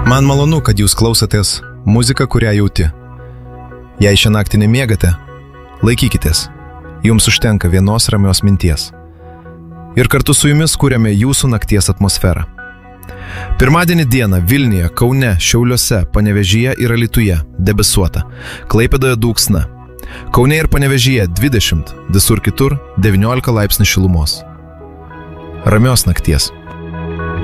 Man malonu, kad jūs klausotės muziką, kurią jauti. Jei šią naktį nemiegate, laikykitės. Jums užtenka vienos ramios minties. Ir kartu su jumis kuriame jūsų nakties atmosferą. Pirmadienį dieną Vilniuje, Kaune, Šiauliuose, Panevėžyje ir Alytuje debesuota, Klaipėdoje dulksna. Kaune ir Panevėžyje 20, visur kitur 19 laipsnių šilumos. Ramios nakties.